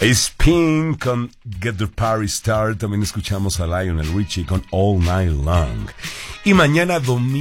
Spin con Get the Party Started. También escuchamos a Lionel Richie con All Night Long. Y mañana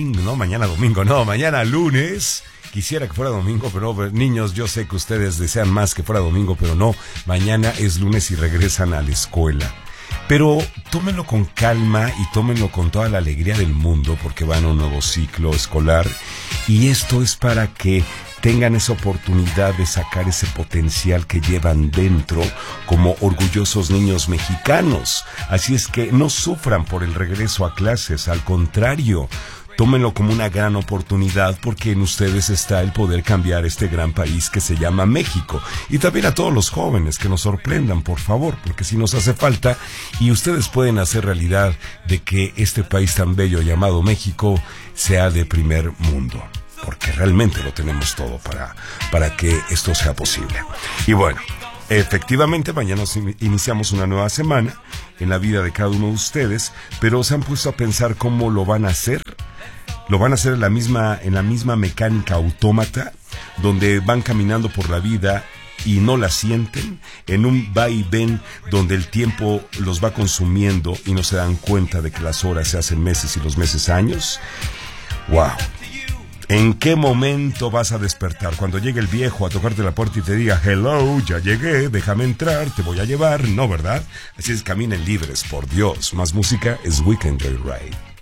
lunes. Quisiera que fuera domingo, pero niños, yo sé que ustedes desean más que fuera domingo, pero no. Mañana es lunes y regresan a la escuela. Pero tómenlo con calma y tómenlo con toda la alegría del mundo, porque van a un nuevo ciclo escolar. Y esto es para que tengan esa oportunidad de sacar ese potencial que llevan dentro como orgullosos niños mexicanos. Así es que no sufran por el regreso a clases, al contrario, tómenlo como una gran oportunidad, porque en ustedes está el poder cambiar este gran país que se llama México. Y también a todos los jóvenes que nos sorprendan, por favor, porque sí nos hace falta, y ustedes pueden hacer realidad de que este país tan bello llamado México sea de primer mundo, porque realmente lo tenemos todo para que esto sea posible. Y bueno, efectivamente mañana iniciamos una nueva semana en la vida de cada uno de ustedes, pero ¿se han puesto a pensar cómo lo van a hacer? Lo van a hacer en la misma mecánica autómata, donde van caminando por la vida y no la sienten, en un va y ven donde el tiempo los va consumiendo y no se dan cuenta de que las horas se hacen meses y los meses años. ¡Wow! ¿En qué momento vas a despertar? Cuando llegue el viejo a tocarte la puerta y te diga, hello, ya llegué, déjame entrar, te voy a llevar, ¿no, verdad? Así es, caminen libres, por Dios. Más música es Weekend Joyride.